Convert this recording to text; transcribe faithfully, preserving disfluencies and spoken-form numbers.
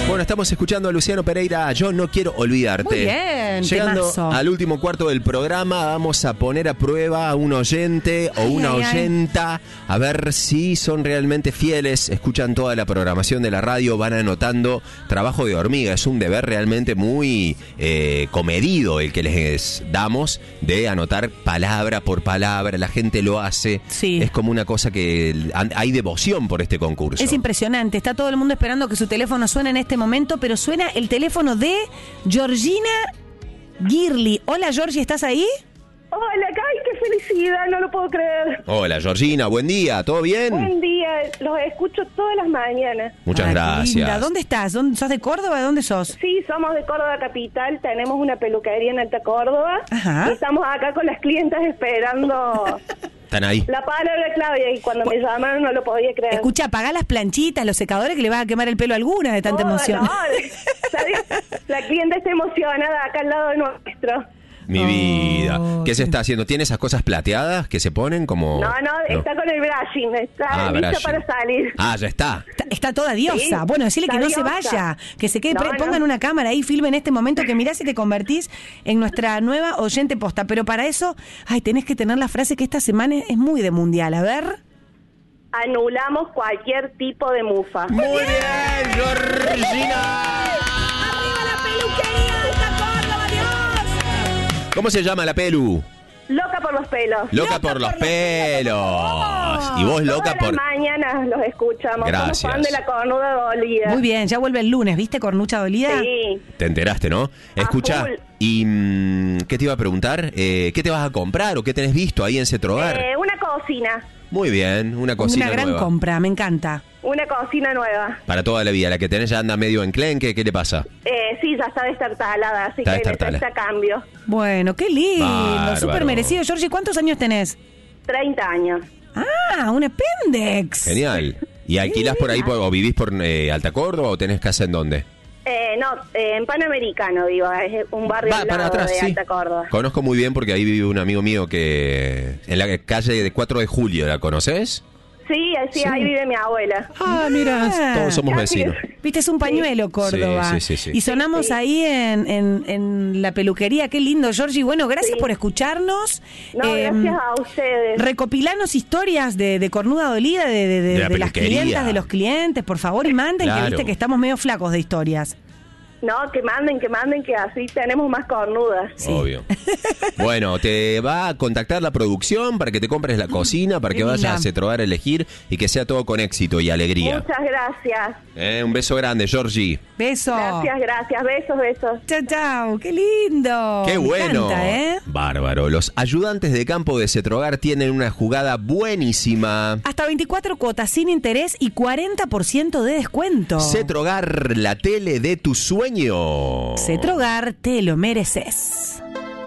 Bueno, estamos escuchando a Luciano Pereira, Yo no quiero olvidarte. Muy bien, Llegando temazo. al último cuarto del programa, vamos a poner a prueba a un oyente o Ay, una ay, ay. oyenta, a ver si son realmente fieles, escuchan toda la programación de la radio, van anotando. Trabajo de hormiga, es un deber realmente muy eh, comedido el que les damos, de anotar palabra por palabra. La gente lo hace. Sí. Es como una cosa que hay devoción por este concurso. Es impresionante, está todo el mundo esperando que su teléfono suene en este momento, pero suena el teléfono de Georgina Girly. Hola Georgie, ¿estás ahí? Hola, Kai, qué felicidad, no lo puedo creer. Hola Georgina, buen día, ¿todo bien? Buen día, los escucho todas las mañanas. Muchas Ay, qué gracias. linda. ¿Dónde estás? ¿Dónde- ¿Sos de Córdoba? ¿De dónde sos? Sí, somos de Córdoba Capital, tenemos una peluquería en Alta Córdoba. Ajá. Y estamos acá con las clientas esperando Están ahí. la palabra clave y cuando me llamaron no lo podía creer. Escucha, apagá las planchitas, los secadores, que le vas a quemar el pelo a alguna de tanta Oh, emoción. no, ¿sabes? La clienta está emocionada acá al lado de nuestro. Mi Oh, vida. ¿Qué se sí. está haciendo? ¿Tiene esas cosas plateadas que se ponen como...? No, no, está con el brushing, está Ah, lista brushing. para salir. Ah, ya está. Está, está toda diosa. Sí, Bueno, decirle que está no se diosa. vaya, que se quede, No, pre- no. pongan una cámara ahí, filmen en este momento, que mirá si te convertís en nuestra nueva oyente posta. Pero para eso, ay, tenés que tener la frase que esta semana es muy de mundial. A ver. Anulamos cualquier tipo de mufa. Muy bien, Georgina. ¡Arriba la peluquería de Alta Córdoba, Dios! ¿Cómo se llama la pelu? Loca por los pelos. Loca por los pelos. Y vos loca Todas por... las mañanas los escuchamos. Gracias. Somos fan de la cornuda dolida. Muy bien, ya vuelve el lunes, ¿viste? Cornucha dolida. Sí. Te enteraste, ¿no? Escucha, full. ¿y mm, qué te iba a preguntar? Eh, ¿Qué te vas a comprar o qué tenés visto ahí en Cetrogar? Eh, una cocina. Muy bien, una cocina Una gran nueva. compra, me encanta. Una cocina nueva. Para toda la vida. La que tenés ya anda medio enclenque, ¿qué le pasa? Eh, sí, ya está destartalada, así Está que destartalada. necesita cambio. Bueno, qué lindo, Bárbaro. súper merecido. Georgie, ¿cuántos años tenés? treinta años. Ah, un apéndice. Genial. ¿Y alquilás por ahí por- o vivís por eh, Alta Córdoba o tenés casa en dónde? Eh, no, eh, en Panamericano vivo, es un barrio Va, al para lado atrás, de sí. Alta Córdoba. Conozco muy bien porque ahí vive un amigo mío que... En la calle de cuatro de julio, ¿la conoces? Sí, eh, sí, Sí. ahí vive mi abuela. Ah, mira, todos somos Casi. vecinos. Viste, es un pañuelo, Córdoba. Sí, sí, sí, sí. Y sonamos Sí, sí. ahí en, en, en la peluquería. Qué lindo, Georgie. Bueno, gracias Sí. por escucharnos. No, Eh, gracias a ustedes. Recopilanos historias de, de cornuda dolida, de, de, de- De la de las peluquería. clientas, de los clientes, por favor, y manden, Claro. que viste que estamos medio flacos de historias. No, que manden, que manden, que así tenemos más cornudas. Obvio. Bueno, te va a contactar la producción para que te compres la cocina, para Qué que vayas linda. a Cetrogar a elegir y que sea todo con éxito y alegría. Muchas gracias. Eh, un beso grande, Georgie. Beso. Gracias, gracias. Besos, besos. Chao, chao. Qué lindo. ¡Qué Me bueno! encanta, ¿eh? Bárbaro. Los ayudantes de campo de Cetrogar tienen una jugada buenísima. Hasta veinticuatro cuotas sin interés y cuarenta por ciento de descuento. Cetrogar, la tele de tu sueño. Cetrogar, te lo mereces.